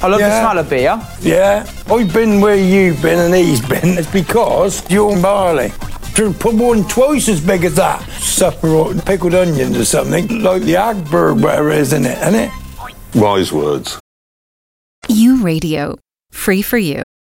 I love the smell of beer. Yeah, I've been where you've been and he's been. It's because you're barley. Should put one twice as big as that. Supper pickled onions or something, like the Agberg, whatever it is, isn't it? Wise words. You Radio. Free for you.